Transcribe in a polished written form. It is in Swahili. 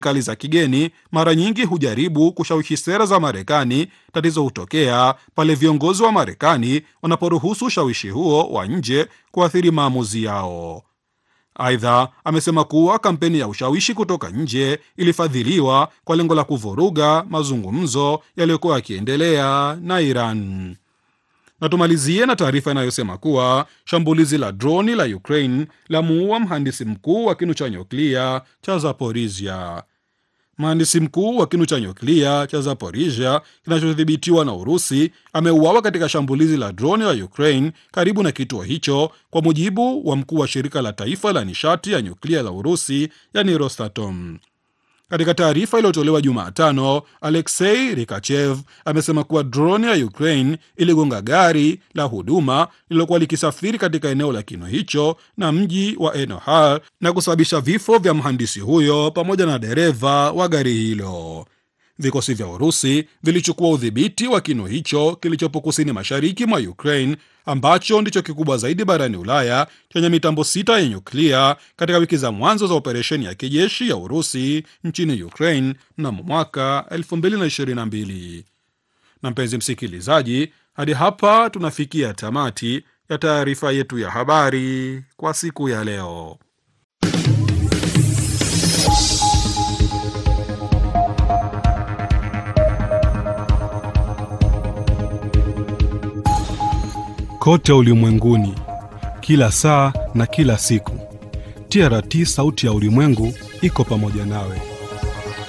serikali za kigeni mara nyingi hujaribu kushawishi sera za Marekani. Tatizo hutokea pale viongozi wa Marekani wanaporuhusu ushawishi huo wa nje kuathiri maamuzi yao. Aidha, amesema kuwa kampeni ya ushawishi kutoka nje ilifadhiliwa kwa lengo la kuvuruga mazungumzo yaliyokuwa yakiendelea na Iran. Na tumalizie na taarifa inayosema kuwa shambulizi la droni la Ukraine la muua mhandisi mkuu wa kinu cha nyuklia cha Zaporizhia. Mhandisi mkuu wa kinu cha nyuklia cha Zaporizhia kinachodhibitiwa na Urusi ameuawa katika shambulizi la droni la Ukraine karibu na kituo hicho, kwa mujibu wa mkuu wa shirika la taifa la nishati ya nyuklia la Urusi, yani Rosatom. Katika taarifa iliyotolewa Jumatano, Alexei Rikachev amesema kuwa droni ya Ukraine iligonga gari la huduma lililokuwa likisafiri katika eneo la kinu hicho na mji wa Enohar na kusababisha vifo vya mhandisi huyo pamoja na dereva wa gari hilo. Vikosi vya Urusi vilichukua udhibiti wa kinu hicho kilichopo kusini mashariki mwa Ukraine, ambacho ndicho kikubwa zaidi barani Ulaya, chenye mitambo 6 ya nyuklia katika wiki za mwanzo za operesheni ya kijeshi ya Urusi nchini Ukraine mnamo mwaka 2022. Na mpenzi msikilizaji, hadi hapa tunafikia tamati ya taarifa yetu ya habari kwa siku ya leo. Kote ulimwenguni, kila saa na kila siku, TRT sauti ya ulimwengu iko pamoja nawe.